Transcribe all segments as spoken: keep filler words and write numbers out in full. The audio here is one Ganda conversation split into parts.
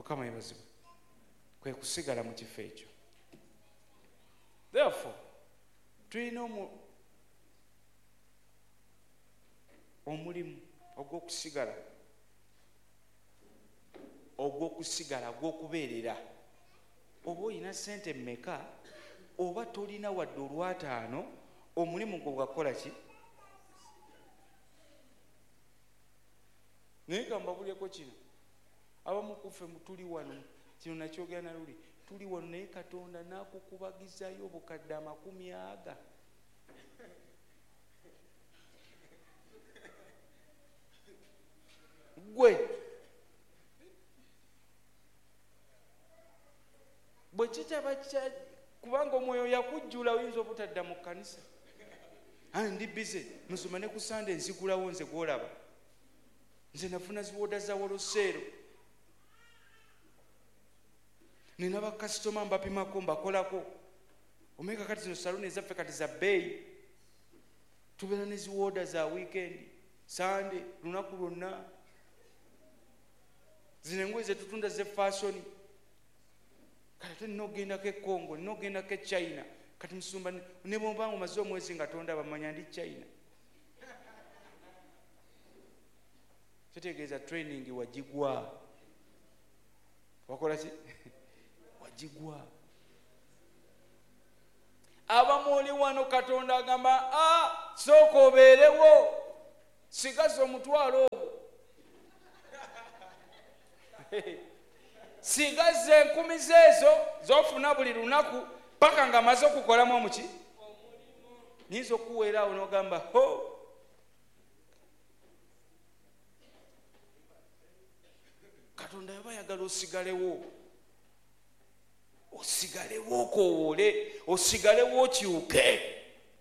Mukama yebazibwe. Kwe kusigala mu kifo ekyo. Therefore tulina omulimu ogw'okusigala ogw'okusigala gw'okubeerera. Oba olina ssente mmeka oba tolina wadde olwataano, omulimu gwo gwakola ki? Naye ka mbabuleko kino, abamu kuffe tuli wano, kino nakyogera na luli, tuli wano naye Katonda n'akukubagizayo obukadde amakumi aga. Gwe bwe kitaba kya kubanga omwoyo yakujjula oyinza obutadda mu kkanisa. Ani ndi bize musoma ne ku Sunday nzigulawo nze gwolaba. Nze nafuna ziwoda za Woloseero. Nina bakasitoma mbapimako mbakolako. Omeka kati zino saluni ezaffe kati za bbeeyi. Tubeera ne ziwoda za weekend, Sunday, lunaku lwonna. Zino engoye ze tutunda ze fashion. Kati nina ogendako e Congo, nina ogendako e China. Kati musumba ne bw'oba omaze omwezi nga tonda bamanya ndi China. Kitegeeza training wagigwa. Wakola ki? Wagigwa. Abamu oli wano Katonda agamba, ah, sooka obeerewo, sigaza omutwalo ogwo. Sigaza enkumi zeezo z'ofuna buli lunaku paka nga amaze okukolamu omuki. Nyinza okuweera awo n'ogamba, ho, Katonda yaba ayagala osigalewo. Osigalewo okowoole, osigalewo okyuke.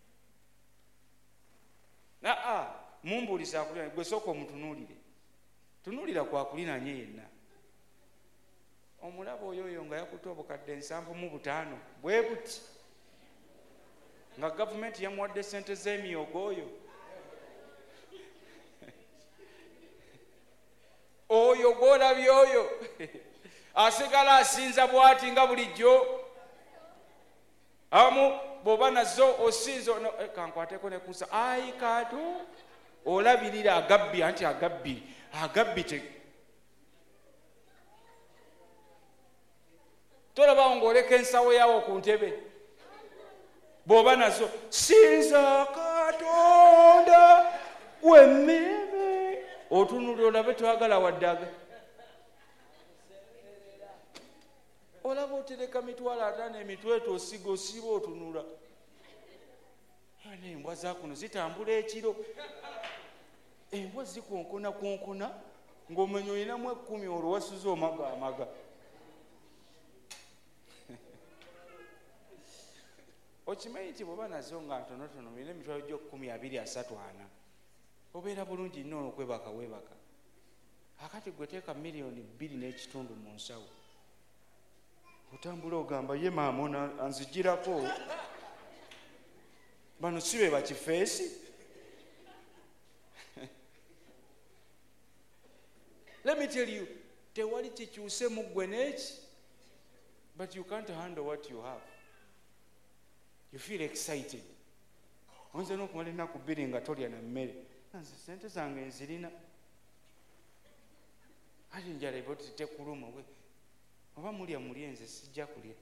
Naa mumbuuliza akulina, gwe sooka omutunuulire. Tunuulira kwakulinanye yenna. Omulaba oyo oyo nga yakutte obukadde nsanvu mu butaano bwe buti, nga gavumenti yamuwadde ssente z'emyogo oyo. Oyo gw'olabye oyo asigala asinza bw'ati nga bulijjo. Amu bw'oba nazo osinza kankwateko ne kusa, ayi Kato olabirira agabbi, anti agabbi agabbi te tolaba ng'oleka ensawo yawo ku ntebe. Bw'oba nazo sinza Katonda w'emmeeme, otunulira olabe twagala waddaga. Olaba otereka mitwalo ataano emitweto osiga osiba otunula. Ane embwa zakuno zitambula ekiro. Embwa zikonkona konkona ng'omenya olinamu ekkumi olwo wasuza omaga amaga. Okimanyi nti bw'oba nazo nga ntonotono olina emitwalo gyo kkumi abiri asatu ana, obeera bulungi nnyo okwebaka weebaka. Akati gwe teeka miliyoni bbiri n'ekitundu mu nsawo, otambula ogamba ye maama anzigirako. Bano si be bakifeesi. Let me tell you, tewali kikyuse mu ggwe n'eki, but you can't handle what you have. You feel excited. Onze n'okumala ennaku bbiri nga tolya na mmere. Nze ssente zange nzirina. Ate njala eba tekuluma we. Oba mulya mulye, nze sijja kulya.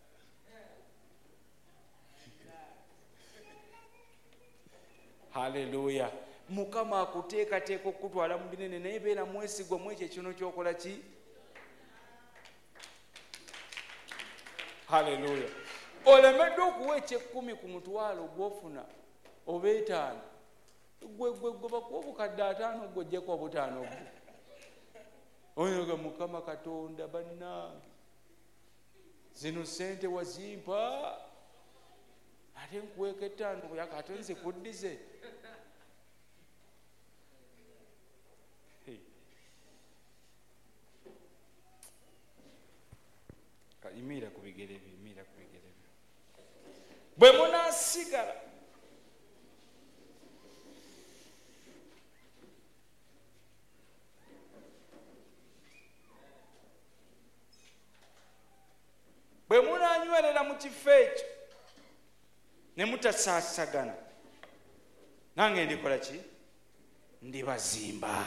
Hallelujah. Mukama akuteekateeka okutwala mu binene naye beera mwesigwa mu ekyo kino ky'okola ki? Hallelujah. Olemedde okuwa eky'ekkumi ku mutwalo gw'ofuna oba etaano, gwe gwe gwe bakuwa obukadde ataano gw'oggyeko obutaano bwo. Oyoga Mukama Katonda bannange, zino ssente wazimpa ate nkuweeka ettaano buyaka ate nze kuddize. Yimiira ku bigere bye, yimiira ku bigere bye. Bwe munaasigala munanywerera mu kifo ekyo ne mutasaasagana, nange ndikola ki? Ndibazimba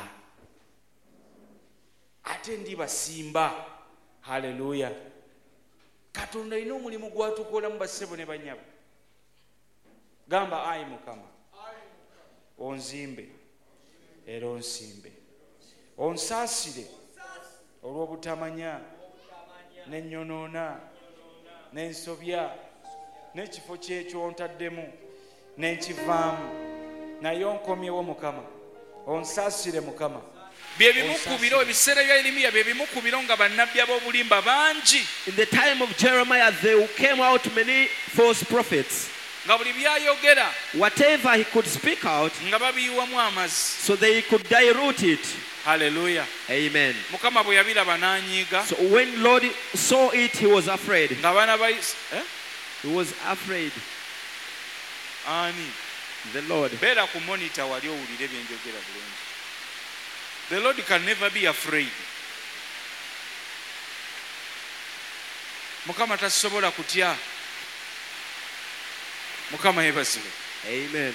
ate ndibasimba. Haleluya. Katonda alina omulimu gwatukola mu basebo ne banyabo. Gamba ayi Mukama, onzimbe era onsimbe, onsaasire olw'obutamanya n'ennyonoona n'ensobya n'ekifo kyekyo ontaddemu n'enkivaamu, naye onkomyewo Mukama, onsaasire Mukama. bye bimu ku biro ebiseera bya Yeremiya bye bimu ku biro nga bannabbi ab'obulimba bangi. In the time of Jeremiah there came out many false prophets. Nga buli byayogera whatever he could speak out, nga babiyiwamu amazzi, so they could dilute it. Hallelujah. Amen. Mukama bwe yabiraba n'anyiiga. So when Lord saw it, he was afraid. Nga baana ba eh? He was afraid. Ani? The Lord. Beera ku monitor wali owulire bye njogera bulungi. The Lord can never be afraid. Mukama tasobola kutya. Mukama yebasibe. Amen.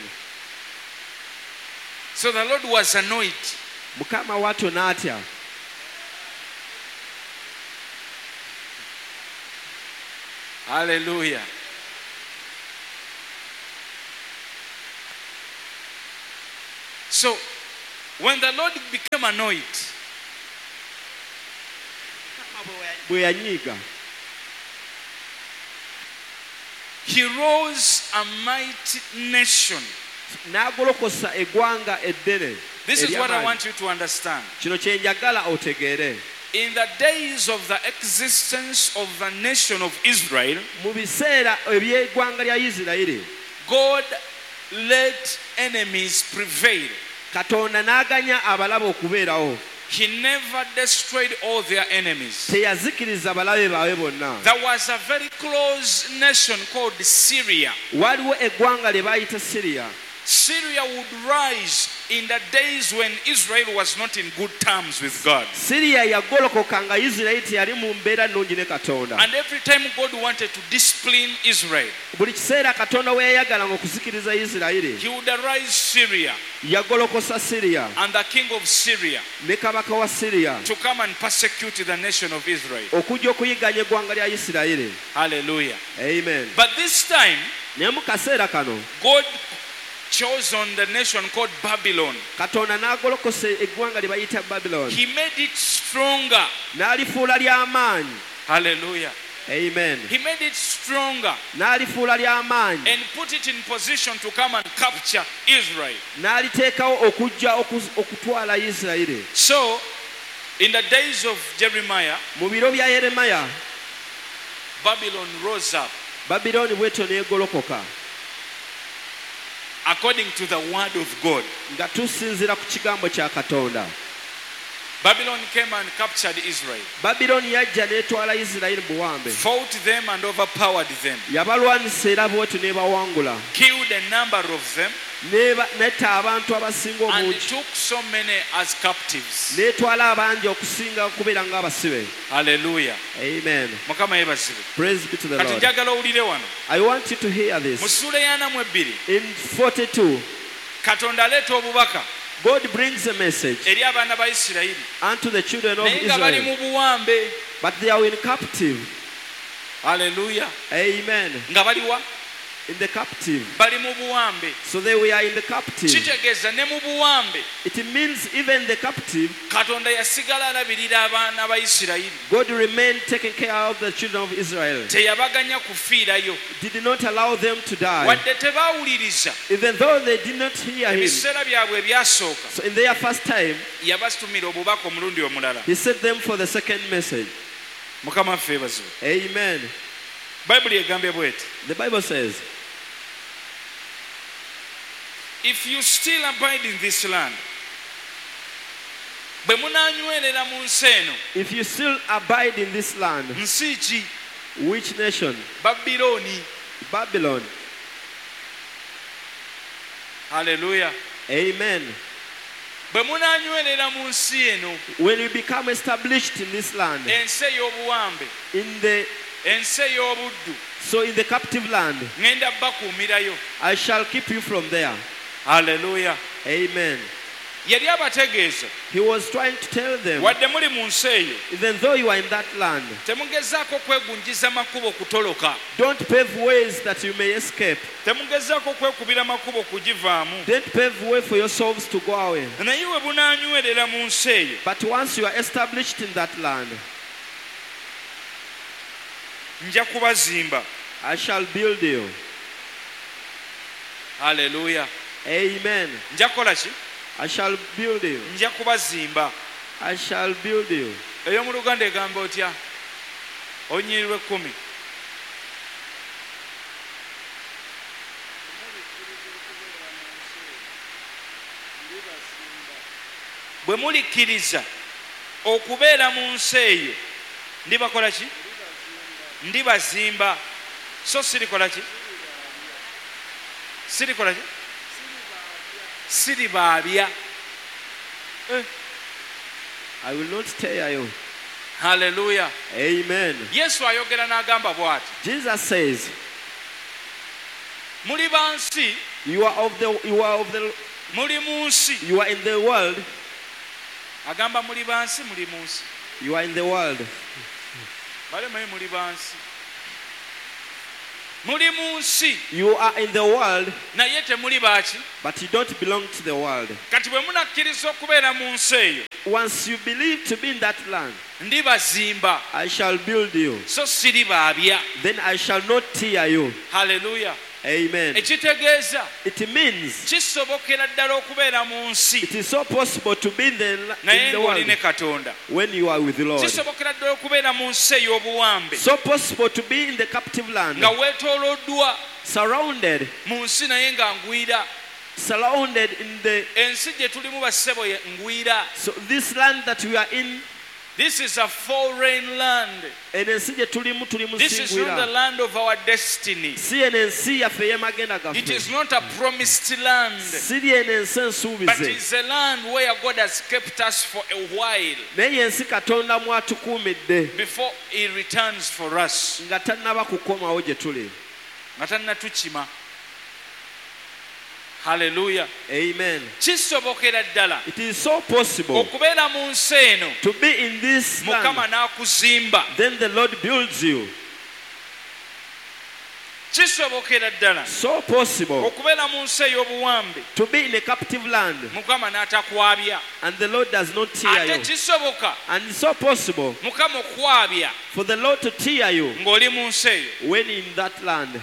So the Lord was annoyed. Mukama watu natya. Hallelujah. So when the Lord became annoyed, he rose a mighty nation. This is what I want you to understand. In the days of the existence of the nation of Israel, God let enemies prevail. He never destroyed all their enemies. There was a very close nation called Syria. Syria would rise in the days when Israel was not in good terms with God. And every time God wanted to discipline Israel, he would arise Syria and the king of Syria to come and persecute the nation of Israel. Hallelujah. Amen. But this time, God chose on the nation called Babylon. He made it stronger. Hallelujah. Amen. He made it stronger and put it in position to come and capture Israel. So, in the days of Jeremiah, Babylon rose up according to the word of God. Babylon came and captured Israel, fought them and overpowered them, killed a number of them, and took so many as captives. Hallelujah. Amen. Praise be to the Lord. I want you to hear this. In forty-two, God brings a message unto the children of Israel, but they are in captive. Hallelujah. Amen. In the captive. So they were in the captive. It means even the captive, God remained taking care of the children of Israel. Did not allow them to die. Even though they did not hear him. So in their first time, he sent them for the second message. Amen. The Bible says, if you still abide in this land, if you still abide in this land, which nation? Babylon. Babylon. Hallelujah. Amen. When we become established in this land, in the ensi ey'obuddu. So in the captive land, ngenda bakuumirayo. I shall keep you from there. Hallelujah. Amen. Yali abategeeza. He was trying to tell them, wadde muli mu nsi eyo, even though you are in that land, temugezaako kwegunjiza makubo kutoloka. Don't pave ways that you may escape. Temugezaako kwekubira makubo kugivaamu. Don't pave way for yourselves to go away. Naye we bunaanywerera mu nsi eyo. But once you are established in that land, nja kubazimba. I shall build you. Hallelujah. Amen. Nja kukola ki? I shall build you. Nja kubazimba. I shall build you. Eyo mu Luganda egamba otya? Onyirwe kkumi. Bwe mulikkiriza okubeera mu nsi eyo, ndibakola ki? Ndibazimba. So sirikola ki? Sirikola ki? Siribaabya. Eh. I will not tear you. Hallelujah. Amen. Yesu ayogera n'agamba bw'ati. Jesus says, muli bansi, you are of the you are of the muli mu nsi. You are in the world. Agamba muli bansi, muli mu nsi. You are in the world. Bale mwe muli bansi. Muli mu nsi. You are in the world. Naye temuli baaki. But you don't belong to the world. Kati bwe munakkiriza okubeera mu nsi eyo. Once you believe to be in that land, ndibazimba. I shall build you. So siribaabya. Then I shall not tear you. Hallelujah. Amen. Ekitegeeza. It means kisobokera ddala okubeera mu nsi. It is so possible to be in the, in naye the ng'oli ne world Katonda. when you are with the Lord. Kisobokera ddala okubeera mu nsi ey'obuwambe. So possible to be in the captive land, nga weetooloddwa surrounded, mu nsi naye nga ngwira. surrounded in the. Ensi gye tulimu bassebo ye ngwira. So this land that we are in, this is a foreign land. This is not the land of our destiny. It is not a promised land. But it is a land where God has kept us for a while before He returns for us. Hallelujah. Amen. Kisobokera ddala. It is so possible okubeera mu nsi eno. To be in this Mukama land. n'akuzimba. Then the Lord builds you. Kisobokera ddala. So possible okubeera mu nsi ey'obuwambe. To be in a captive land. Mukama n'atakwabya. And the Lord does not tear you. Ate kisoboka. And it's so possible Mukama okwabya. For the Lord to tear you ng'oli mu nsi eyo. when in that land.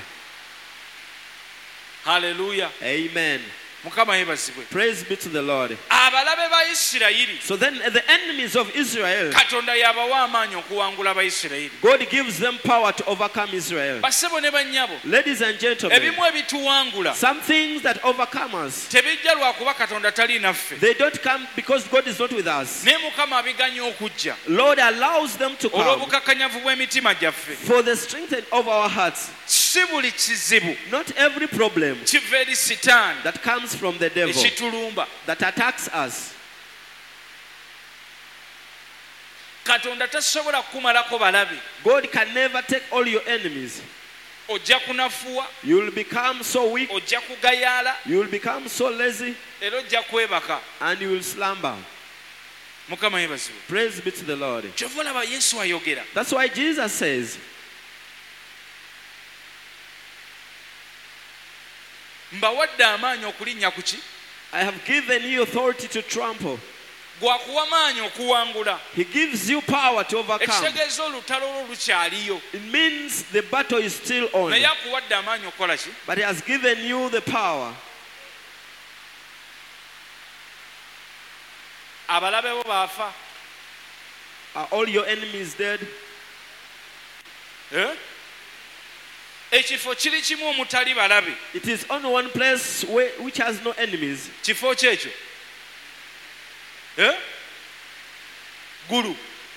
Hallelujah. Amen. Mukama yebazibwe. Praise be to the Lord. Abalabe ba Isirayiri. So then the enemies of Israel, Katonda yabawa amaanyi okuwangula Abayisirayiri. God gives them power to overcome Israel. Bassebo ne bannyabo. Ladies and gentlemen, ebimu ebituwangula. Some things that overcome us, tebijja lwakuba Katonda tali naffe. They don't come because God is not with us. Ne Mukama abiganya okujja. Lord allows them to come olw'obukakkanyavu bw'emitima gyaffe. For the strength of our hearts. Si buli kizibu. Not every problem kiva eri Sitaani that comes from the devil ekitulumba. that attacks us. Katonda tasobola kukumalako balabe. God can never take all your enemies. Ojja kunafuwa. You will become so weak. Ojja kugayaala. You will become so lazy. Era ojja kwebaka. And you will slumber. Mukama yebazibwe. Praise be to the Lord. Kyova olaba Yesu ayogera. That's why Jesus says, mbawadde amaanyi okulinnya ku ki? I have given you authority to trample. Gwakuwa maanyi okuwangula. He gives you power to overcome. Ekitegeeza olutalo olwo lukyaliyo. It means the battle is still on. Naye akuwadde amaanyi okukola ki? But He has given you the power. Abalabe bo baafa. Are all your enemies dead? Eh? Ekifo kiri kimu omutali balabe. It is only one place where, which has no enemies. Kifo kyekyo. Eh? Gulu.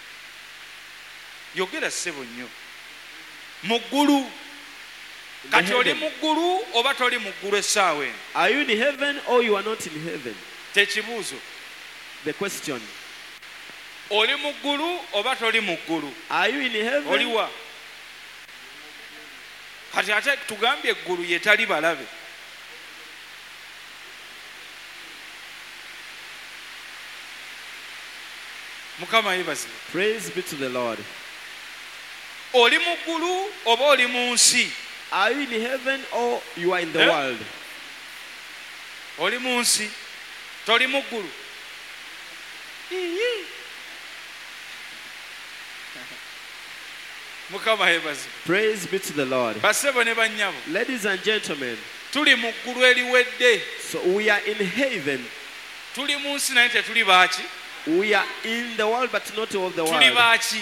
Yogera ssebo nnyo. Mu ggulu. Kati oli mu ggulu oba toli mu ggulu essaawa eno? Are you in heaven or you are not in heaven? Tekibuuzo. The question. Oli mu ggulu oba toli mu ggulu? Are you in heaven? Oliwa? kati ate tugambye eggulu yetali balabe. Mukama yebazibwe. Praise be to the Lord. Oli mu ggulu oba oli mu nsi? Are you in heaven or you are in the eh? world? Oli mu nsi, toli mu ggulu. Mukama yebazibwe. Praise be to the Lord. Basebo ne bannyabo. Ladies and gentlemen, tuli mu ggulu eriwedde. So we are in heaven. Tuli mu nsi naye tetuli baaki? We are in the world but not of the world. Tuli baaki?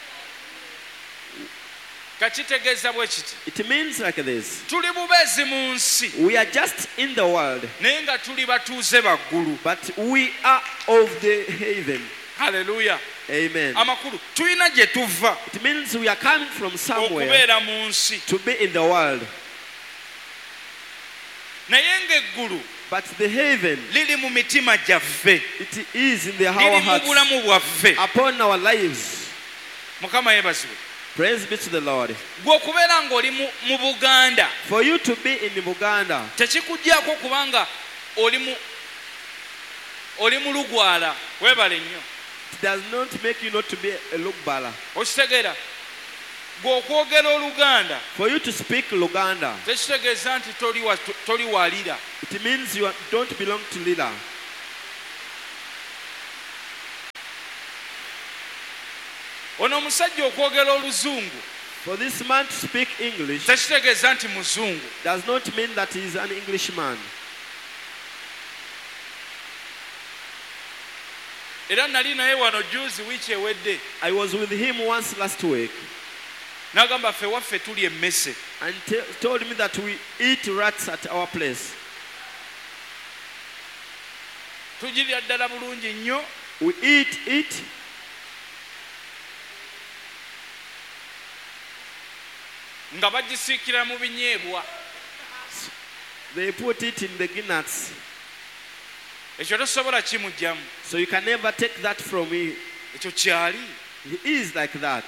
Kakitegeeza bwe kiti. It means like this. Tuli bubezi mu nsi. We are just in the world. Naye nga tuli batuuze baggulu. But we are of the heaven. Hallelujah. Amen. Amakulu tulina gye tuva. It means we are coming from somewhere okubeera mu nsi. To be in the world. Naye ng'eggulu but the heaven liri mu mitima gyaffe. It is in the our hearts. Liri mu bulamu bwaffe. Upon our lives. Mukama yebazibwe. Praise be to the Lord. Gwe okubeera ng'oli mu Buganda. For you to be in Buganda. Tekikuggyako kubanga oli mu oli mu Lugwala. Weebale nnyo. It does not make you not to be a Lugbala. Okitegeera? Gwe okwogera Oluganda. For you to speak Luganda. Tekitegeeza nti toli wa Lira. It means you don't belong to Lira. Ono omusajja okwogera Oluzungu. For this man to speak English. Tekitegeeza nti muzungu. Does not mean that he is an Englishman. Era nali naye wano juzi wiiki ewedde. I was with him once last week. N'agamba ffe waffe tuli emmese. And told me that we eat rats at our place. Tugirya ddala bulungi nnyo. We eat it. Nga bagisiikira mu binyeebwa. They put it in the guinness. Ekyo tosobola kimugyamu. So you can never take that from me. Ekyo kyali. He is like that.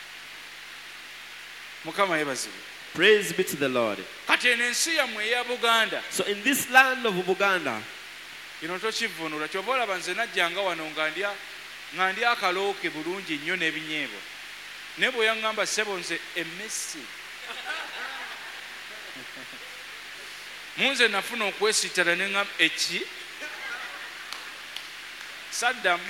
Mukama yebazibwe. Praise be to the Lord. Kati eno ensi yammwe eya Buganda. So in this land of Buganda. Kino tokivvuunula kyova olaba nze najjanga wano nga ndya nga ndya akalooke bulungi nnyo n'ebinyeebwa. Naye bwe yaŋŋamba ssebo nze emmesi. Munze nafuna okwesittala ne ŋŋamba eki? Saddamu.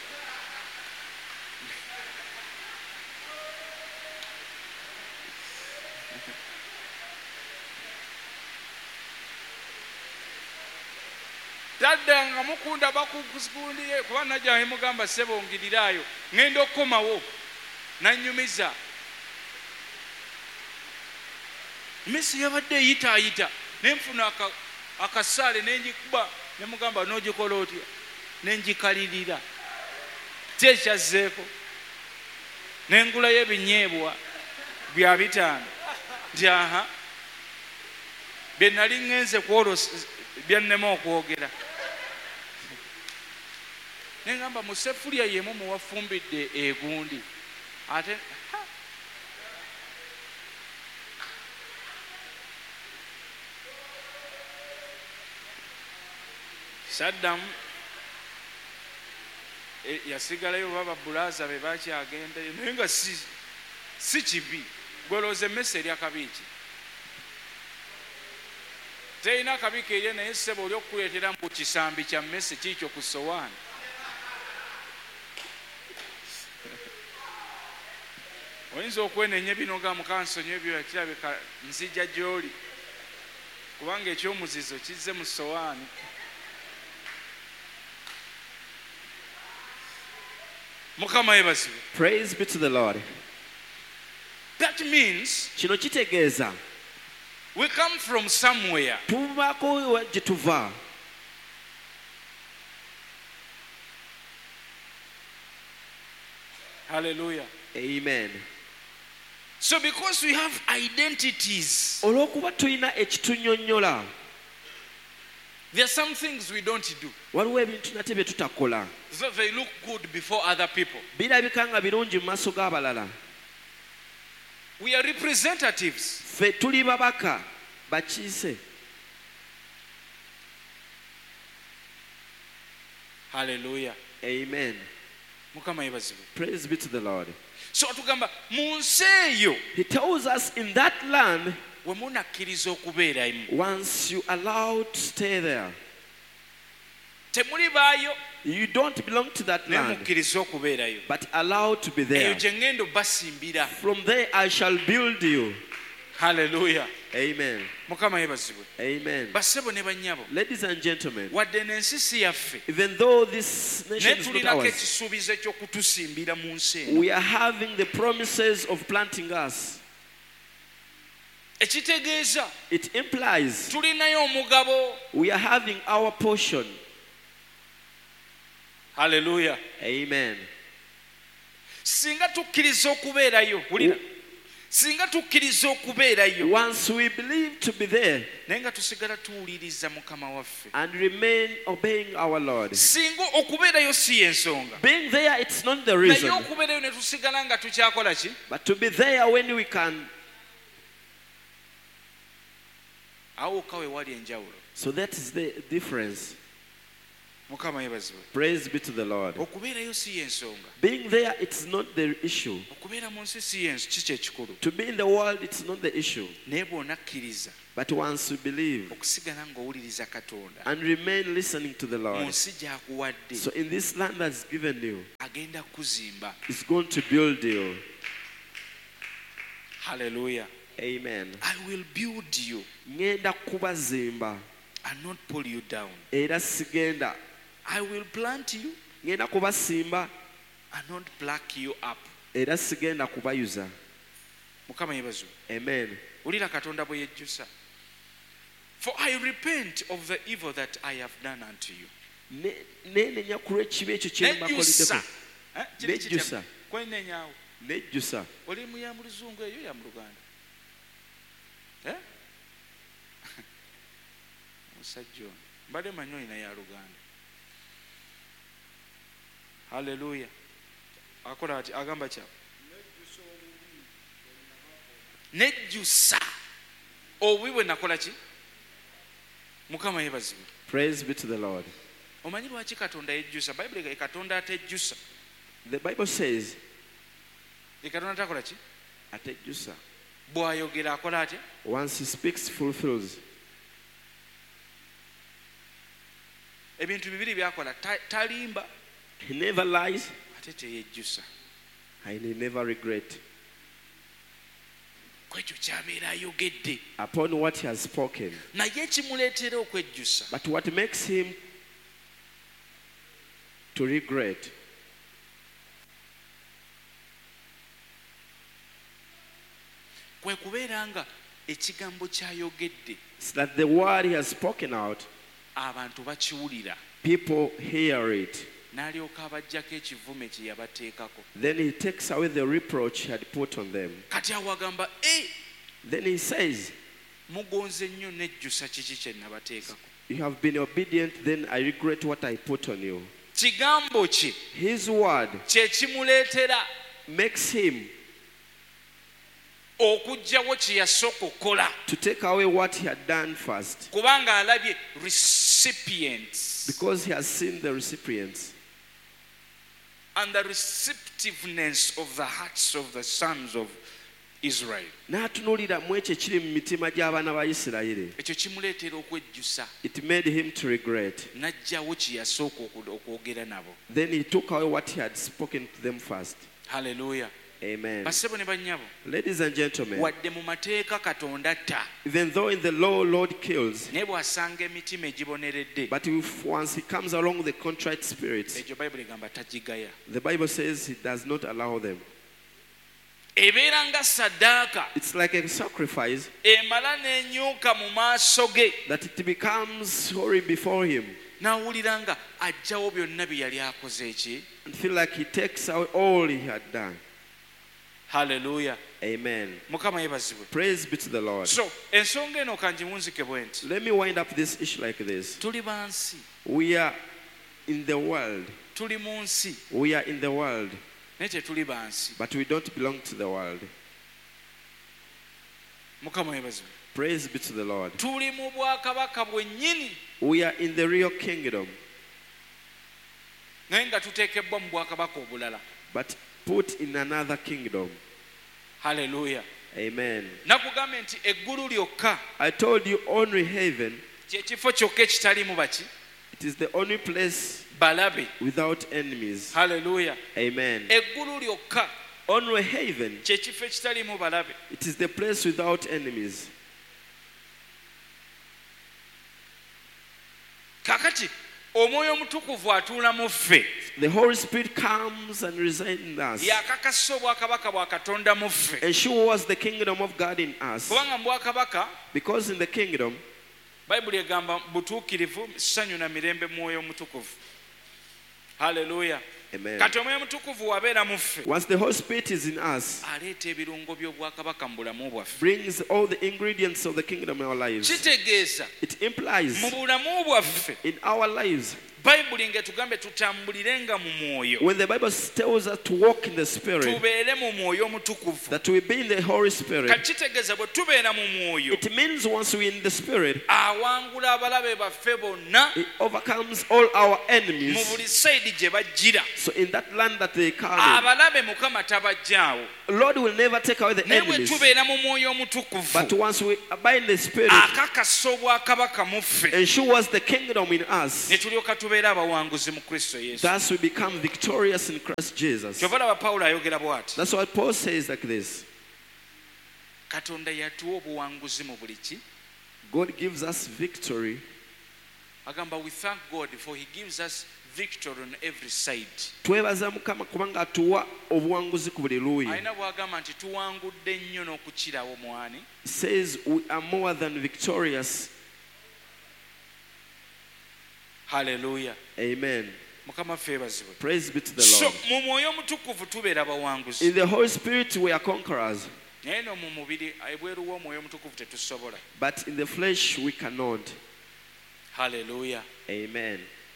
Tadda nga mukunda bakukusikundiye kuba najja emugamba ssebo ngirirayo ngenda okukomawo nannyumiza. Messi yabadde eyitaayita ne nfuna akasaale ne njikuba ne mugamba n'ogikola otya ne njikalirira kyekyazeeko ne ngulayo ebinyeebwa bya bitaano nti aha bye nali ŋŋenze kwolosa byannema okwogera. Ne ngamba mu sefulya yemu muwafumbidde egundi ate saddamu yasigalayo baba bulaza be bakyagendayo naye nga si si kibi. Gwelooza emmese erya kabiiki terina akabiiki erye naye ssebo oli okukuleetera mu kisambi kya mmese kiikyo ku sowaani. Oyinza okwenenya bino ga mukansonyi ebyo ekirabika nzija gy'oli kubanga ekyomuzizo kizze mu sowaani. Mukama yebazibwe. Praise be to the Lord. That means kino kitegeeza we come from somewhere. Tuvako gye tuva. Hallelujah. Amen. So because we have identities, olw'okuba tulina ekitunyonnyola, there are some things we don't do. Waliwo ebintu nate bye tutakola. So they look good before other people. Birabika nga birungi mu maaso g'abalala. We are representatives. Fe tuli babaka bakiise. Hallelujah. Amen. Mukama yebazibwe. Praise be to the Lord. So atugamba mu nsi eyo. He tells us in that land, we munakkiriza okubeeramu. once you allow to stay there, temuli baayo. You don't belong to that land, but allow to be there. From there I shall build you. Hallelujah. Amen. Amen. Ladies and gentlemen, even though this nation is not ours, we are having the promises of planting us. It implies we are having our portion. Hallelujah. Amen. Singa tukkiriza okubeerayo. Wulira. Singa tukkiriza okubeerayo. Once we believe to be there, naye nga tusigala tuwuliriza Mukama waffe. And remain obeying our Lord. Singa okubeerayo si y'ensonga. Being there, it's not the reason. Naye okubeerayo ne tusigala nga tukyakola ki? But to be there when we can. Awo kawe wali enjawulo. So that is the difference. Mukama yebazibwe. Praise be to the Lord. Okubeerayo si y'ensonga. Being there, it's not the issue. Okubeera mu nsi si y'ensonga kikulu. To be in the world, it's not the issue. Naye bw'onakkiriza. But once you believe okusigala ng'owuliriza Katonda. And remain listening to the Lord. Mu nsi gy'akuwadde. So in this land that's given you, agenda kuzimba. It's going to build you. Hallelujah. Amen. I will build you. Ngenda kubazimba. And not pull you down. Era sigenda. I will plant you. Ngenda kubasimba. And not pluck you up. Era sigenda kubayuza. Mukama yebazu. Amen. Ulira Katonda bwe yejjusa. For I repent of the evil that I have done unto you. Nenenya kulw'ekibi ekyo kye mbakoleddeko. Nejjusa. Kwenenyaawo. Nejjusa. Oli mu ya muluzungu eyo ya mu Luganda. Eh? Musajja ono. Mbadde manyi olina ya Luganda. Hallelujah. Akola ati agamba kya. Nejjusa. Obubi bwe nakola ki? Mukama yebazibwe. Praise be to the Lord. Omanyi lwaki Katonda yejjusa? Bible ge Katonda atejjusa. The Bible says ye Katonda takola ki? Atejjusa. Bw'ayogera akola atya? Once he speaks, fulfills. Ebintu bibiri byakola talimba. He never lies. Ate teyejjusa. And he never regret. Kwekyo kyabeera ayogedde. Upon what he has spoken. Naye ekimuleetera okwejjusa. But what makes him to regret? Kwe kubeera nga ekigambo kyayogedde. It's that the word he has spoken out, abantu bakiwulira. People hear it. N'alyoka abaggyako ekivume kye yabateekako. Then he takes away the reproach he had put on them. Kati awo agamba, eh. Then he says, mugonze nnyo nejjusa kiki kye nabateekako. You have been obedient, then I regret what I put on you. Kigambo ki. His word kye kimuleetera. Makes him okugyawo kye yasooka okukola. To take away what he had done first. Kubanga alabye recipients. Because he has seen the recipients. And the receptiveness of the hearts of the sons of Israel. N'atunuulira mu ekyo ekiri mu mitima gy'abaana ba Isirayiri. Ekyo kimuleetera okwejjusa. It made him to regret. N'aggyawo kye yasooka okwogera nabo. Then he took away what he had spoken to them first. Hallelujah. Amen. Basebo ne bannyabo. Ladies and gentlemen, wadde mu mateeka Katonda atta. Even though in the law Lord kills, naye bw'asanga emitima egiboneredde. But if once he comes along with the contrite spirits, ekyo Bible egamba tagigaya. The Bible says he does not allow them. Ebeera nga saddaaka. It's like a sacrifice. Emala n'enyuka mu maaso ge. That it becomes holy before him. N'awulira nga aggyawo byonna bye yali akoze eki. And feel like he takes out all he had done. Hallelujah. Amen. Mukama yebazibwe. Praise be to the Lord. So, ensonga eno kangimunzike bwe nti. Let me wind up this issue like this. Tuli bansi. We are in the world. Tuli mu nsi. We are in the world. Naye tetuli bansi. But we don't belong to the world. Praise be to the Lord. Tuli mu bwakabaka bwennyini. We are in the real kingdom. Naye nga tuteekebbwa mu bwakabaka obulala. But put in another kingdom. Hallelujah. Amen. Nakugambye nti eggulu lyokka. I told you only heaven. Kyekifo kyokka ekitalimu baki. It is the only place balabe without enemies. Hallelujah. Amen. Eggulu lyokka. Only heaven. Kyekifo ekitalimu balabe. It is the place without enemies. Kakati omwoyo omutukuvu atuula mu ffe. The Holy Spirit comes and resides in us. Yakakasa obwakabaka bwa Katonda mu ffe. Ensures the kingdom of God in us. Kubanga mu bwakabaka, because in the kingdom, Bayibuli egamba butuukirivu, ssanyu na mirembe mwoyo omutukuvu. Hallelujah. Amen. Kati omwoyo omutukuvu wabeera mu ffe. Once the Holy Spirit is in us, aleeta ebirungo by'obwakabaka mu bulamu bwaffe. Brings all the ingredients of the kingdom in our lives. Kitegeeza. It implies mu bulamu bwaffe. In our lives. Bayibuli ngetugambe tutambulirenga mu mwoyo. When the Bible tells us to walk in the Spirit, tubeere mu mwoyo omutukuvu. That we be in the Holy Spirit. Kitegeeza bwe tubeera mu mwoyo. It means once we're in the Spirit, awangula abalabe baffe bonna. It overcomes all our enemies. Mu buli side gye bajjira. So in that land that they come in, abalabe Mukama tabajjaawo. Lord will never take away the enemies. tubeera mu mwoyo omutukuvu. But once we abide in the Spirit, akakasa obwakabaka mu ffe. Ensures the kingdom in us. Ne tulyoka tubeera abawanguzi mu Kristo Yesu. Thus we become victorious in Christ Jesus. Kyobalaba Pawulo ayogera bw'ati. That's what Paul says like this. Katonda yatuwa obuwanguzi mu buli ki. God gives us victory. Agamba we thank God for he gives us victory on every side. Twebaza Mukama kubanga atuwa obuwanguzi ku buli luuyi. Ayina bw'agamba nti tuwangudde nnyo n'okukirawo mwani. Says we are more than victorious. Hallelujah. Amen. Mukama febazibwe. Praise be to the Lord. So mu mwoyo omutukuvu tubeera bawanguzi. In the Holy Spirit we are conquerors. Naye no mu mubiri ebweru w'omwoyo omutukuvu tetusobola. But in the flesh we cannot. Hallelujah. Amen.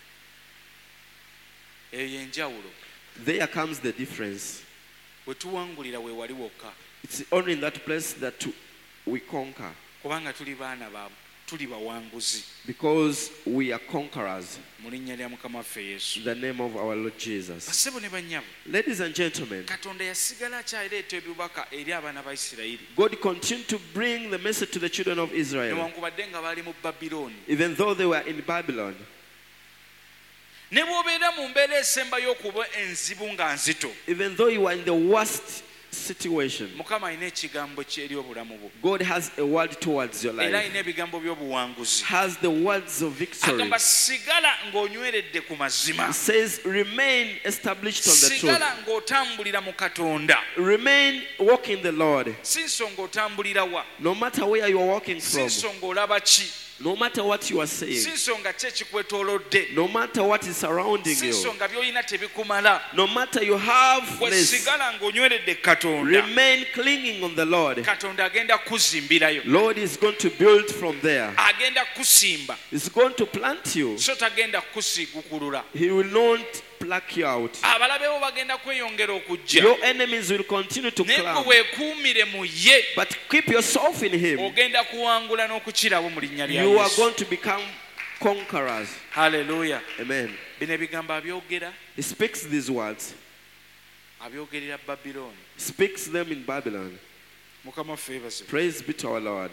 Eyo yenjawulo. There comes the difference. We tuwangulira we wali wokka. It's only in that place that we conquer. Kubanga tuli baana ba tuli bawanguzi. Because we are conquerors. Mu linnya lya Mukama waffe Yesu. The name of our Lord Jesus. Basebo ne bannyabo. Ladies and gentlemen, Katonda yasigala akyaleeta ebibaka eri abaana ba Isirayiri. God continued to bring the message to the children of Israel. Newankubadde nga bali mu Babilooni. Even though they were in Babylon. Ne bw'obeera mu mbeera esembayo okuba enzibu nga nzito. Even though you are in the worst situation, Mukama alina ekigambo kye eri obulamu bwo. God has a word towards your life. Era alina ebigambo by'obuwanguzi. Has the words of victory. Agamba sigala ng'onyweredde ku mazima. It says remain established on the truth. Sigala ng'otambulira mu Katonda. Remain walking the Lord. Si nsonga otambulira wa. No matter where you are walking from. Si nsonga olaba ki. No matter what you are saying. Si nsonga ki ekikwetoolodde. No matter what is surrounding si you. Si nsonga by'olina tebikumala. No matter you have less. Sigala ng'onyweredde Katonda. Remain clinging on the Lord. Katonda agenda kuzimbirayo. Lord is going to build from there. Agenda kusimba. He's going to plant you. So tagenda kusigukulula. He will not pluck you out. Abalabewo bagenda kweyongera okujja. Your enemies will continue to come. Naye weekuumire mu ye. But keep yourself in him. Ogenda kuwangula n'okukirawo mu linnya lya Yesu. You are going to become conquerors. Hallelujah. Amen. Bino ebigambo abyogera. He speaks these words. Abyogerera Babilooni. Speaks them in Babylon. Mukama febazibwe. Praise be to our Lord.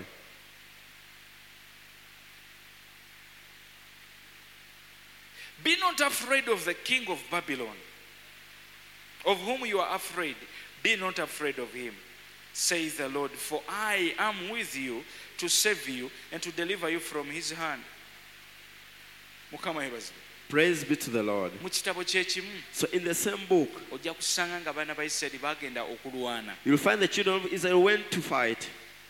Be not afraid of the king of Babylon, of whom you are afraid. Be not afraid of him, says the Lord, for I am with you to save you and to deliver you from his hand. Mukama yebazibwe. Praise be to the Lord. So in the same book, you'll find the children of Israel went to fight.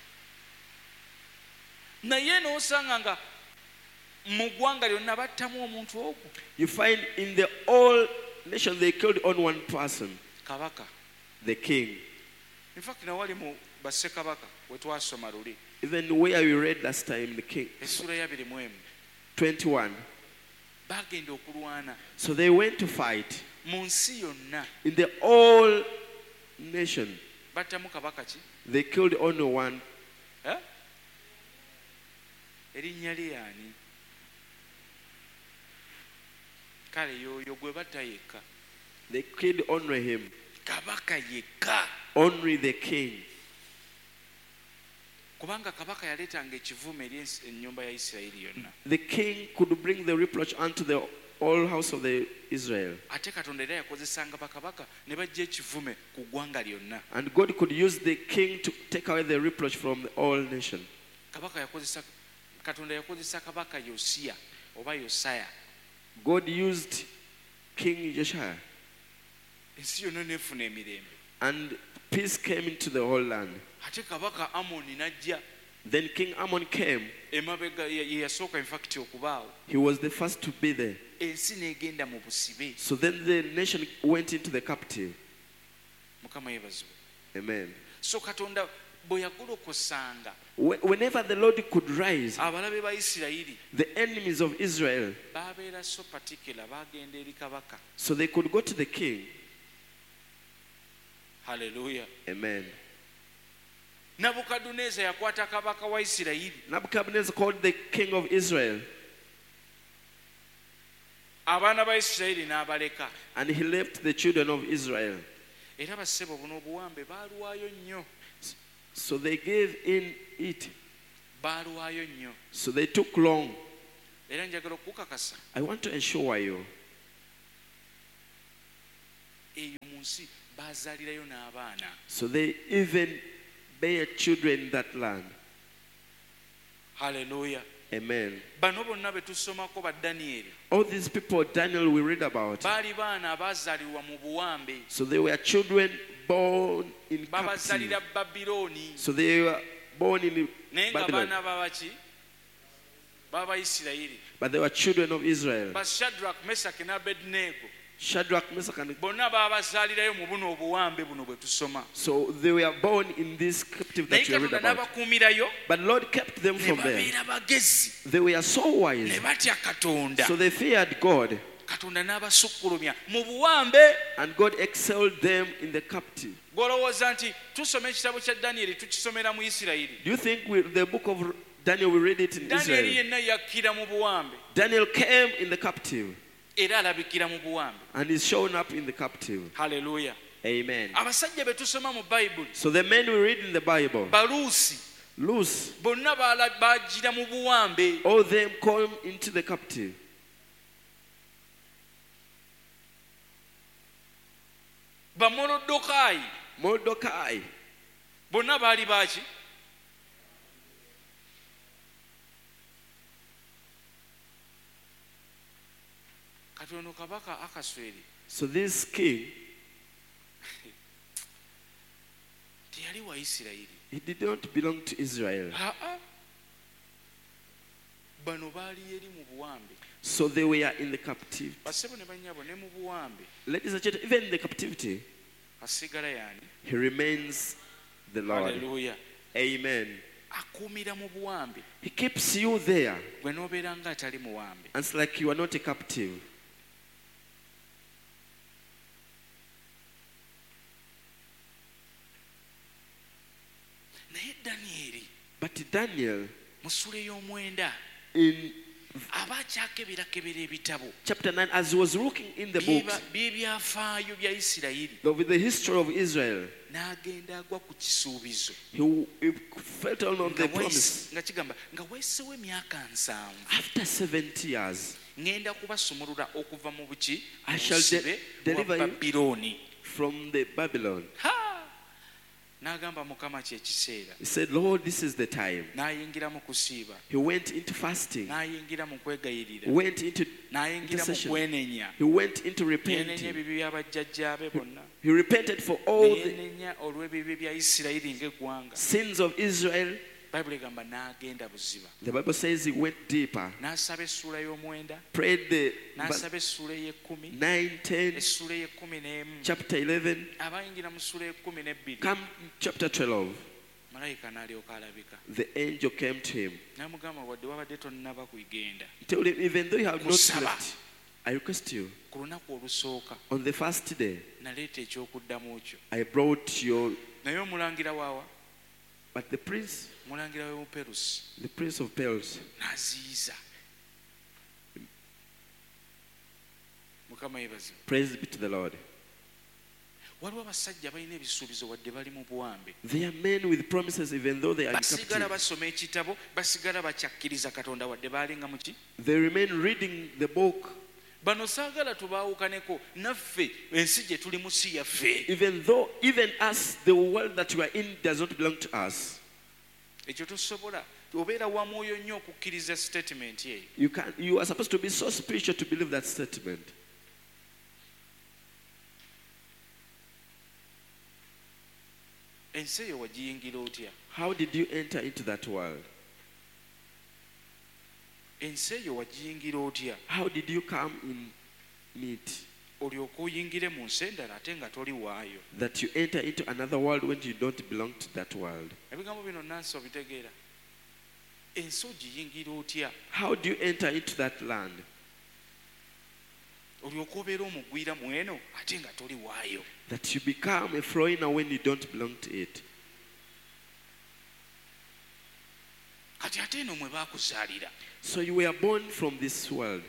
You find in the whole nation they killed on one person, the king. In fact, even where we read last time, the king, twenty-one. So they went to fight in the whole nation. They killed only one Eh? Erinnya lyani? Kale yoyo gwe batta yekka. They could honor him. Kabaka yekka. Honor the king. Kubanga kabaka yaleetanga ekivume eri ennyumba ya Isirayiri yonna. The king could bring the reproach unto the all house of the Israel. Ate Katonda era yakozesanga bakabaka ne bajja ekivume ku ggwanga lyonna. And God could use the king to take away the reproach from the all nation. Kabaka yakozesa Katonda yakozesa kabaka Yosiya oba Yosaya. God used King Josiah. Ensi yonna n'efuna emirembe. And peace came into the whole land. Ate kabaka Amoni n'ajja. Then King Ammon came. Emabega yasooka in fact okubaawo. He was the first to be there. Ensi n'egenda mu busibe. So then the nation went into the captive. Mukama yeebazibwe. Amen. So Katonda bwe yagolokosanga. Whenever the Lord could rise, abalabe ba Isirayiri, the enemies of Israel, babeera so particular, bagenda eri kabaka. So they could go to the king. Hallelujah. Amen. Nabukadnezar yakwata kabaka wa Isirayiri. Nebuchadnezzar called the king of Israel. Abaana ba Isirayiri n'abaleka. And he left the children of Israel. Era bassebo buno obuwambe baaluwaayo nnyo. So they gave in it. Baaluwaayo nnyo. So they took long. Era njagala okukakasa. I want to assure you. Eyo mu nsi baazaalirayo n'abaana. So they even bear children in that land. Hallelujah. Amen. Bano bonna be tusomako ba Daniel. All these people Daniel we read about. Baali baana abaazaalirwa mu buwambe. So they were children born in captivity. Babyloni. So they were born in Babylon. But they were children of Israel. But Shadrach, Meshach, and Abednego. Shadrach, Meshach, and so they were born in this captive that you read about. But Lord kept them from there. They were so wise. So they feared God. And God excelled them in the captive. Do you think we, the book of Daniel, we read it in Israel? Daniel came in the captive. And is shown up in the captive. Hallelujah. Amen. So the men we read in the Bible, loose, all of them come into the captive. Mordecai. Mordecai. Bonna baali baki? Katono kabaka Akasweri. So this king, tiyali wa Isirayiri. He did not belong to Israel. Bano baali eri mu buwambe. So they were in the captivity. Basebo ne banyabo ne mu buwambe. Ladies and gentlemen, even in the captivity, asigala yani. He remains the Lord. Hallelujah. Amen. Akumira mu buwambe. He keeps you there. Gwe n'obeera nga atali muwambe. And it's like you are not a captive. Naye Daniel. But Daniel, mu ssula ey'omwenda, in aba akyakebera ebitabo. Chapter nine, as he was looking in the books by'ebyafaayo bya Isirayiri, of the history of Israel, n'agenda agwa ku kisuubizo. He, he felt on the promise. Nga kigamba nga weesewo emyaka nsanvu. After seventy years, ngenda kubasumulula okuva mu buki I shall de- deliver you Babyloni. From the Babylon. N'agamba Mukama kye kiseera. He said, Lord, this is the time. N'ayingira mu kusiiba. He went into fasting. N'ayingira mu kwegayirira. He went into n'ayingira mu kwenenya. He went into repenting. Yenenya ebibi by'abajjajjaabe bonna. He repented for all the yenenya olw'ebibi bya Isirayiri ng'eggwanga. sins of Israel. Bible egamba n'agenda buziba. The Bible says he went deeper. N'asaba essula y'omwenda. Prayed the n'asaba essula y'ekkumi. nine, ten, essula y'ekkumi n'emu. chapter eleven. abayingira mu ssula y'ekkumi n'ebbiri. Come chapter twelve. Malayika n'alyoka alabika. The angel came to him. N'amugamba wadde wabadde tonnaba kugenda. Told him, even though you have not left, I request you. Ku lunaku olusooka. On the first day, naleeta ekyokuddamu kyo. I brought your. Naye omulangira waawa. But the prince, mulangira we Perus, the prince of Persia, naziiza. Mukama yebazi. Praise be to the Lord. Waliwo abasajja balina ebisuubizo wadde bali mu buwambe. They are men with promises even though they are in basigala captivity. basoma ekitabo, basigala bakyakkiriza Katonda wadde balinga muki. They remain reading the book. Bano saagala tubaawukaneko naffe ensi gye tuli mu si yaffe. Even though, even us, the world that we are in does not belong to us. Ekyo tosobola. Obeera wa mwoyo nnyo okukkiriza statement ye. You can, you are supposed to be so spiritual to believe that statement. Ensi eyo wagiyingira otya? How did you enter into that world? Ensi eyo wagiyingira otya? How did you come in it? Olyoka oyingire mu nsi endala ate nga toli waayo. That you enter into another world when you don't belong to that world. Ebigambo bino nansi obitegeera. Ensi ogiyingira otya? How do you enter into that land? Olyoka obeera omugwira mu eno ate nga toli waayo. That you become a foreigner when you don't belong to it. Kati ate eno mwe baakuzaalira. So you were born from this world.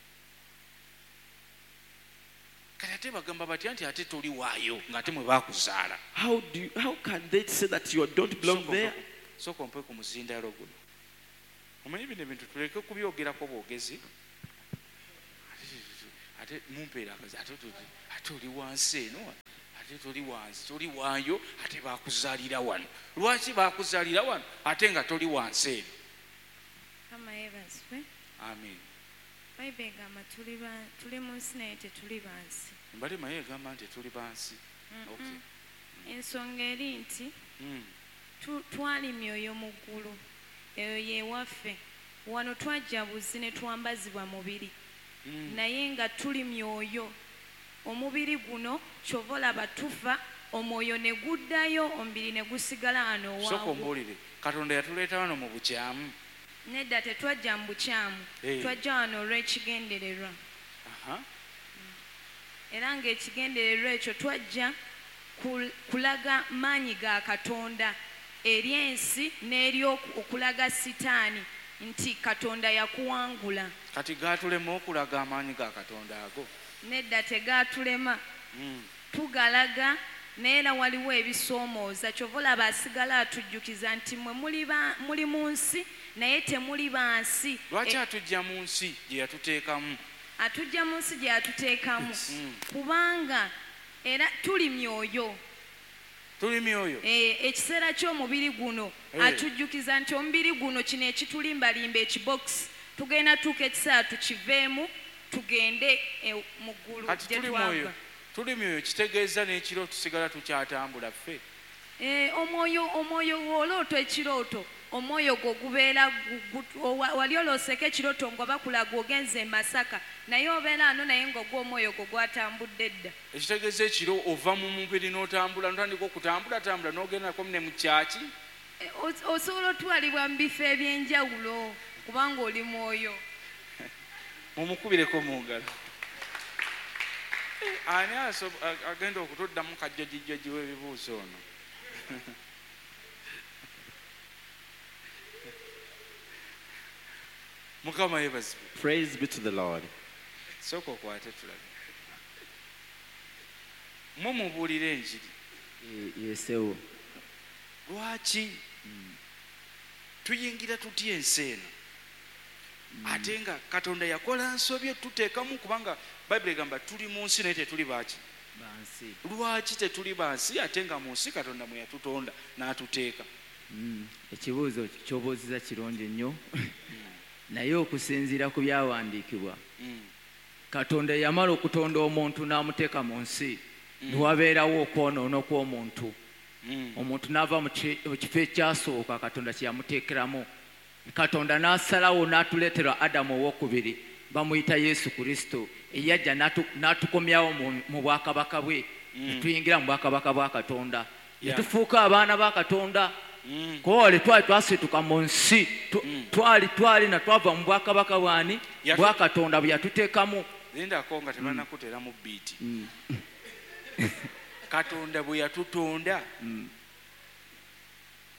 Kati ate bagamba batya nti ate toli waayo ng'ate mwe baakuzaala. How do you, how can they say that you don't belong there? Sooka ompe ku muzindaalo guno. Omanyi bino ebintu tuleke kubyogerako bwogezi. Ate mumpeera akazi ate ate oli wansi eno ate toli wansi toli waayo ate baakuzaalira wano. Lwaki baakuzaalira wano ate nga toli wansi eno? Kama yebazwe. Amen. Bayibuli egamba tuli ba tuli mu nsi naye tetuli bansi. Mbale maye egamba nti tuli bansi. Okay. Ensonga eri nti twali myoyo mu ggulu eyo yewaffe wano twajja buzi ne twambazibwa mubiri naye nga tuli myoyo omubiri guno kyova olaba tufa omwoyo ne guddayo omubiri ne gusigala wano waawo. Sooka ombuulire Katonda yatuleeta wano mu bukyamu. Nedda tetwajja mu bukyamu twajja wano olw'ekigendererwa. Era ng'ekigendererwa ekyo twajja kulaga maanyi ga Katonda eri ensi n'eri okulaga Sitaani nti Katonda yakuwangula. Kati gaatulema okulaga amaanyi ga Katonda ago? Nedda tegaatulema. Tugalaga naye era waliwo ebisoomooza kyova olaba asigala atujjukiza nti mmwe muli mu nsi naye temuli bansi. Lwaki atujja mu nsi gye yatuteekamu? Atujja mu nsi gye yatuteekamu kubanga era tuli myoyo. Tuli myoyo. Ekiseera ky'omubiri guno atujjukiza nti omubiri guno kino ekitulimbalimba ekibokisi tugenda tuuka ekiseera tukiveemu tugende mu ggulu gye twava. Tuli myoyo kitegeeza n'ekiro tusigala tukyatambula ffe. Omwoyo omwoyo w'olooto ekirooto omwoyo gwo gubeera wali olooseko ekirooto nga bakulaga ogenze e Masaka naye obeera ano naye ng'ogwa omwoyo gwo gwatambudde edda. Ekitegeeza ekiro ova mu mubiri n'otambula n'otandika okutambula tambula n'ogendako ne mu kyaki. Osobola otwalibwa mu bifo eby'enjawulo kubanga oli mwoyo. Mumukubireko mu ngalo. Ani agenda okutuddamu kajjajijjaji w'ebibuuzo ono? Mukama yebazibwe. Praise be to the Lord. Sooka okwate tulabe. Mwe mubuulira enjiri. Yesewo. Lwaki tuyingira tutya ensi eno ate nga Katonda yakola nsobye tuteekamu kubanga Bayibuli egamba tuli mu nsi naye tetuli baaki bansi. Lwaki tetuli bansi ate nga mu nsi Katonda mwe yatutonda n'atuteeka? Ekibuuzo ky'obuuziza kirungi nnyo naye okusinziira ku byawandiikibwa Katonda yamala okutonda omuntu n'amuteeka mu nsi niwabeerawo okwonoona kw'omuntu. Omuntu n'ava mu kifo ekyasooka Katonda kye yamuteekeramu. Katonda n'asalawo n'atuleetera Adamu owokubiri bamuyita Yesu Kristo eyajja n'atukomyawo mu bwakabaka bwe ne tuyingira mu bwakabaka bwa Katonda ne tufuuka abaana ba Katonda. Kole twali twasituka mu nsi twali twali na twava mu bwakabaka bwani bwa Katonda bwe yatuteekamu. Lindako nga tebannakutera mu biiti. Katonda bwe yatutonda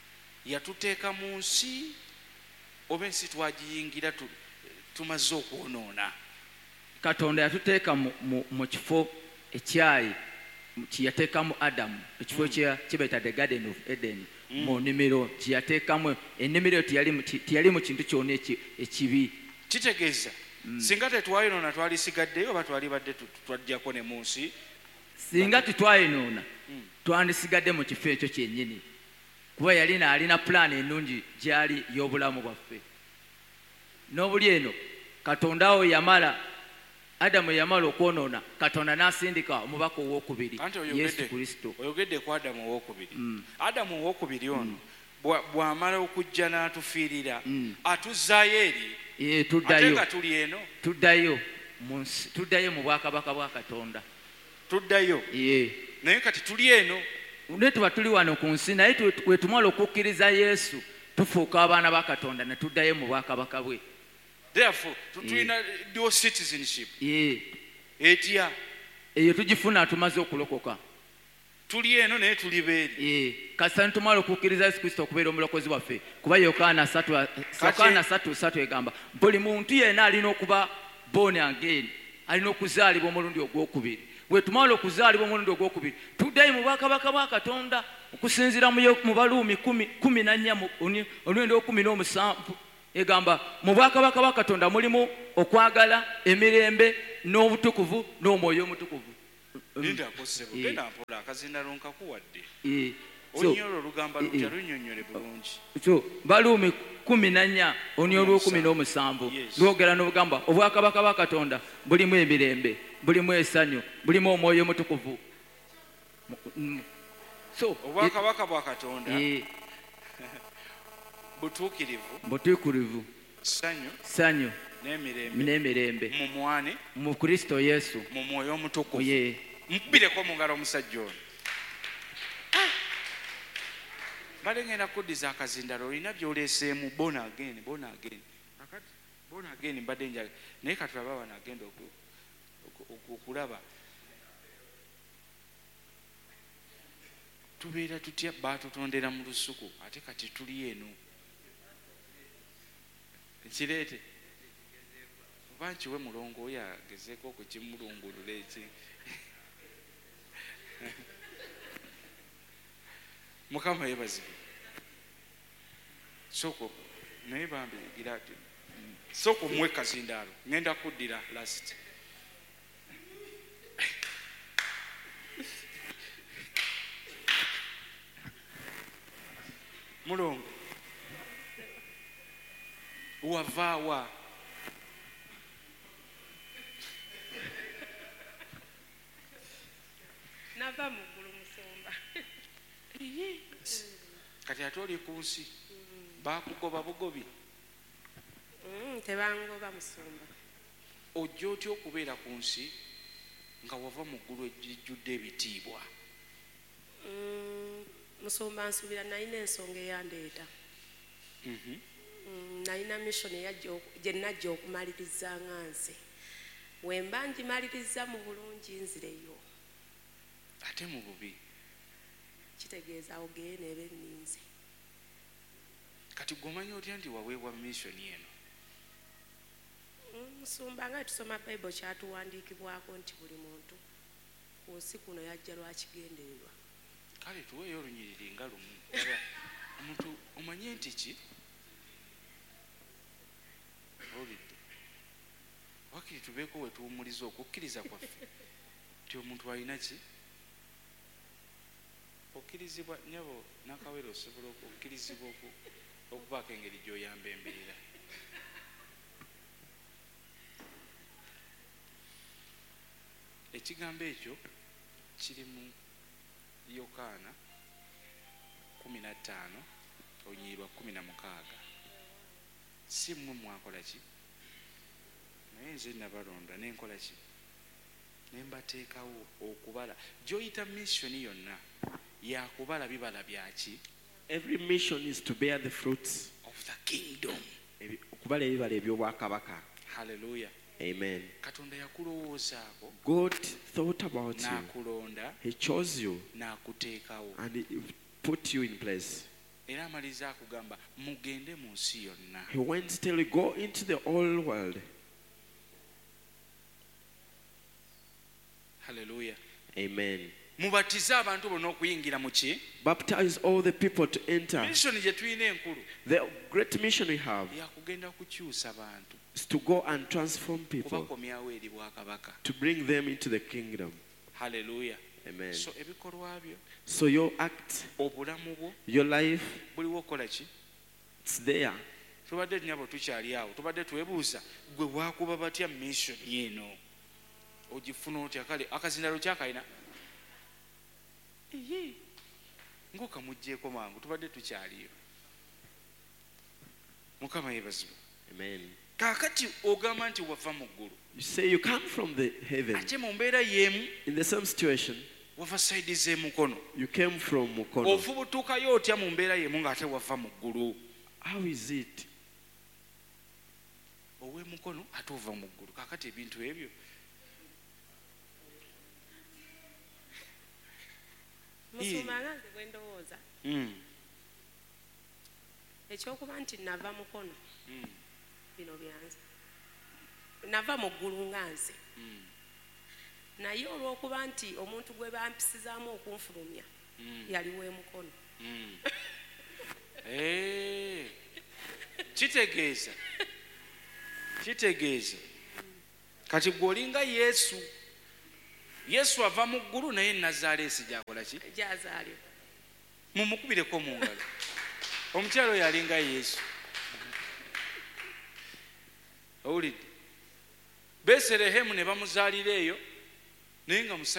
yatuteeka mu nsi oba ensi twagiyingira tumaze okwonoona? Katonda yatuteeka mu kifo ekyayi kiyateekamu Adamu, ekifo kibeeta the Garden of Eden, mu nnimiro kiyateekamu. Ennimiro tiyali mu kintu kyonna ekibi. Kitegeeza singa tetwayinoona twalisigaddeyo oba twali badde twajjako ne mu nsi? Singa tetwayinoona twandisigadde mu kifo ekyo kyennyini, kuba yalina alina pulaani ennungi gyali y'obulamu bwaffe. N'obuli eno Katonda wo yamala Adamu yamala okwonoona, Katonda n'asindika omubaka owokubiri, Yesu Kristo. Oyogedde ku Adamu owokubiri. Adamu owokubiri ono bw'amala okujja n'atufiirira atuzzaayo eri, ate nga tuli eno tuddayo tuddayo mu bwakabaka bwa Katonda. Tuddayo naye kati tuli eno, ne tuba tuli wano ku nsi, naye we tumala okukkiriza Yesu tufuuka abaana ba Katonda ne tuddayo mu bwakabaka bwe. Therefore tulina dual citizenship. Etya eyo tugifuna tumaze okulokoka. Tuli eno naye tuli beeri. Kasita tumala okukkiriza Yesu Kristo okubeera omulokozi waffe, kuba Yokaana ssatu ssatu egamba buli muntu yenna alina okuba born again, alina okuzaalibwa omulundi ogwokubiri. Bwe tumala okuzaalibwa omulundi ogwokubiri tuddayo mu bwakabaka bwa Katonda okusinziira mu Baluumi kumi na nnya omulundi ogw'ekumi n'omusanvu egamba mu bwakabaka bwa Katonda mulimu okwagala, emirembe n'obutukuvu n'omwoyo omutukuvu. Linda akosebo genda mpola akazindalo nkakuwadde. Onyolo olugamba lutya lunnyonnyole bulungi. So Baluumi kumi na nnya onyolo olw'ekumi n'omusanvu lwogera n'obugamba obwakabaka bwa Katonda bulimu emirembe, bulimu essanyu, bulimu omwoyo omutukuvu. So obwakabaka bwa Katonda butuukirivu, butuukirivu, ssanyu, ssanyu n'emirembe, n'emirembe mu mwane, mu Kristo Yesu, mu mwoyo omutukuvu. Mukubireko mu ngalo omusajja ono. Bale ngenda kuddiza akazindalo, olina by'oleeseemu born again, born again. Akati born again mbadde njaga naye katulaba wano agenda okulaba. Tubeera tutya baatutondera mu lusuku ate kati tuli eno. Kireete oba nkiwe mulongo oyo agezeeko okukimulungulula eki. Mukama yeebazibwe. Soko naye bambigira ati soko muwe kazindaalo ngenda kuddira last. Mulongo wavaawa? Nava muggulu Musumba. Kati ate oli ku nsi baakugoba bugobi? Tebangoba Musumba. Ojja otya okubeera ku nsi nga wava mu ggulu ejjudde ebitiibwa? Musumba nsuubira nalina ensonga eyandeeta. Nalina mission gye najja okumaliriza nga nze. Wemba ngimaliriza mu bulungi nzireyo. Ate mu bubi kitegeeza ogeye neeba enninze. Kati gomanya otya nti waweebwa mission eno? Musumba nga tusoma Bible kyatuwandiikibwako nti buli muntu ku nsi kuno yajja lwakigendererwa. Kale tuweeyo olunyiriri nga lumu. Omuntu omanye nti ki? Olidde wakiri tubeeko we tuwumuliza okukkiriza kwaffe nti omuntu alina ki? Okkirizibwa nyabo nakawere osobola okukkirizibwa okubaako engeri gy'oyamba embeera. Ekigambo ekyo kiri mu Yokaana kumi na ttaano olunyiriri lwa kumi na mukaaga. Si mmwe mwakola ki? Naye nze nabalonda nenkola ki? Ne mbateekawo okubala. Gy'oyita mission yonna yakubala bibala byaki? Every mission is to bear the fruits of the kingdom. Okubala ebibala eby'obwakabaka. Hallelujah. Amen. Katonda yakulowoozaako. God thought about you. N'akulonda. He chose you. N'akuteekawo. And he put you in place. era amaliza akugamba mugende mu nsi yonna. He went till he go into the whole world. Hallelujah. Amen. Mubatize abantu bonna okuyingira mu ki? Baptize all the people to enter. Mission gye tulina enkulu. The great mission we have yakugenda kukyusa bantu. is to go and transform people, kubakomyawo eri bwakabaka. to bring them into the kingdom. Hallelujah. Amen. So ebikolwa byo, So your act, obulamu bwo, your life, buliwo kola ki? it's there. Tubadde nyabo tukyali awo, tubadde twebuuza gwe bwakuba batya mission yeno. Ogifuna otya kale akazindalo kyakalina? Ehe. Ngoka mujjeeko mangu, tubadde tukyaliyo. Mukama yeebazibwe. Amen. Kaakati ogamba nti wava mu ggulu. You say you come from the heaven. Ate mu mbeera y'emu, In the same situation, wava sayidi z'emukono. you came from Mukono. Ofubutuukayo otya mu mbeera y'emu ng'ate wava mu ggulu? How is it? Ow'emukono ate ova mu ggulu. Kaakati ebintu ebyo musumanga nze bwe ndowooza ekyokuba nti nava mukono bino byanze nava mu ggulu nga nze naye olw'okuba nti omuntu gwe bampisizaamu okunfulumya yali w'emukono. kitegeeza kitegeeza kati gw'olinga Yesu. Yesu ava mu ggulu naye Nazaaleesi gyakola ki? Gyazaalibwa. Mumukubireko mu ngalo. Omukyalo oyo alinga Yesu. Owulidde? Beserehemu ne bamuzaalira eyo naye nga